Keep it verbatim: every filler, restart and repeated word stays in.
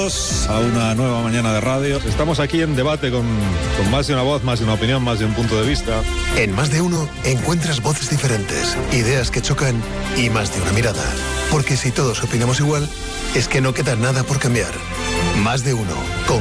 Bienvenidos a una nueva mañana de radio. Estamos aquí en debate con, con más de una voz, más de una opinión, más de un punto de vista. En Más de Uno encuentras voces diferentes, ideas que chocan y más de una mirada. Porque si todos opinamos igual, es que no queda nada por cambiar. Más de Uno, con